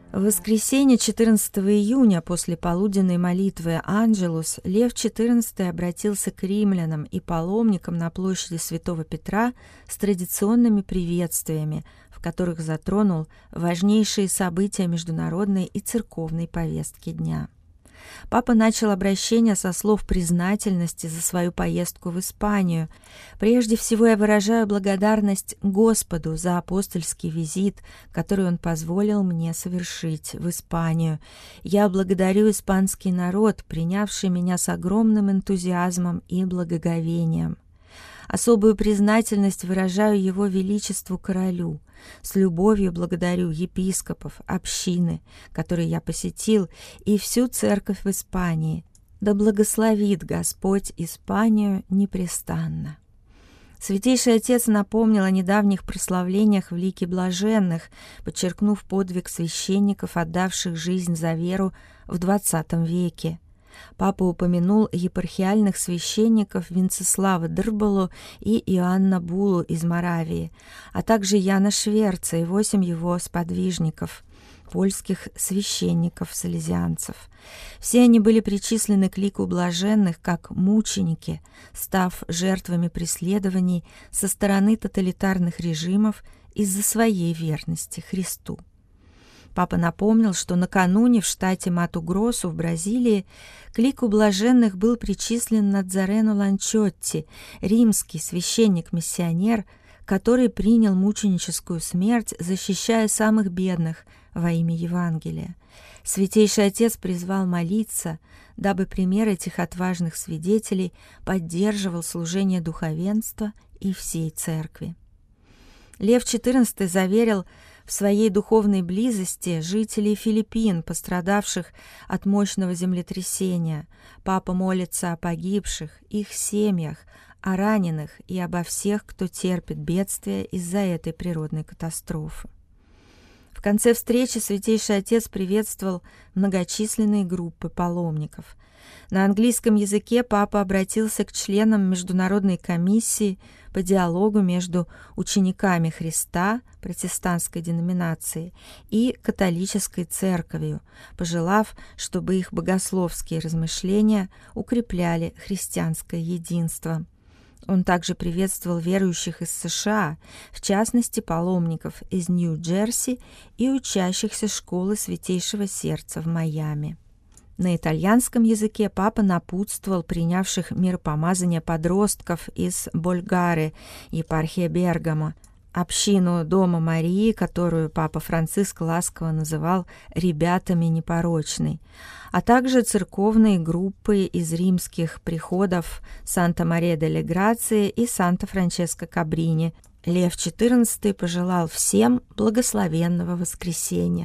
В воскресенье 14 июня после полуденной молитвы «Анджелус» Лев XIV обратился к римлянам и паломникам на площади Святого Петра с традиционными приветствиями, в которых затронул важнейшие события международной и церковной повестки дня. Папа начал обращение со слов признательности за свою поездку в Испанию. «Прежде всего я выражаю благодарность Господу за апостольский визит, который Он позволил мне совершить в Испанию. Я благодарю испанский народ, принявший меня с огромным энтузиазмом и благоговением. Особую признательность выражаю Его Величеству Королю. С любовью благодарю епископов, общины, которые я посетил, и всю церковь в Испании. Да благословит Господь Испанию непрестанно». Святейший Отец напомнил о недавних прославлениях в лике блаженных, подчеркнув подвиг священников, отдавших жизнь за веру в XX веке. Папа упомянул епархиальных священников Венцеслава Дырбалу и Иоанна Булу из Моравии, а также Яна Шверца и 8 его сподвижников, польских священников-салезианцев. Все они были причислены к лику блаженных как мученики, став жертвами преследований со стороны тоталитарных режимов из-за своей верности Христу. Папа напомнил, что накануне в штате Мату-Гросу в Бразилии к лику блаженных был причислен Надзарену Ланчотти, римский священник-миссионер, который принял мученическую смерть, защищая самых бедных во имя Евангелия. Святейший Отец призвал молиться, дабы пример этих отважных свидетелей поддерживал служение духовенства и всей церкви. Лев XIV заверил в своей духовной близости жителей Филиппин, пострадавших от мощного землетрясения. Папа молится о погибших, их семьях, о раненых и обо всех, кто терпит бедствия из-за этой природной катастрофы. В конце встречи Святейший Отец приветствовал многочисленные группы паломников. На английском языке папа обратился к членам Международной комиссии по диалогу между учениками Христа, протестантской деноминации, и католической церковью, пожелав, чтобы их богословские размышления укрепляли христианское единство. Он также приветствовал верующих из США, в частности, паломников из Нью-Джерси и учащихся школы Святейшего Сердца в Майами. На итальянском языке папа напутствовал принявших миропомазание подростков из Болгары, епархия Бергамо, общину Дома Марии, которую папа Франциск ласково называл «ребятами непорочной», а также церковные группы из римских приходов Санта-Мария-дель-Грация и Санта-Франческо-Кабрини. Лев XIV пожелал всем благословенного воскресения.